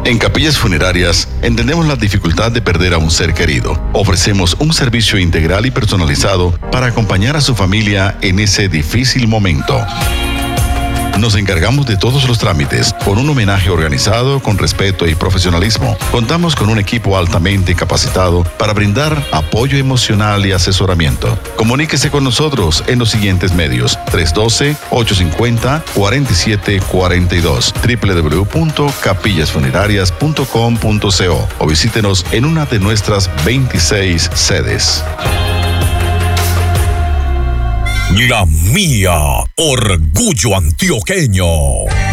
En Capillas Funerarias entendemos la dificultad de perder a un ser querido. Ofrecemos un servicio integral y personalizado para acompañar a su familia en ese difícil momento. Nos encargamos de todos los trámites, con un homenaje organizado, con respeto y profesionalismo. Contamos con un equipo altamente capacitado para brindar apoyo emocional y asesoramiento. Comuníquese con nosotros en los siguientes medios: 312-850-4742, www.capillasfunerarias.com.co o visítenos en una de nuestras 26 sedes. La mía, orgullo antioqueño.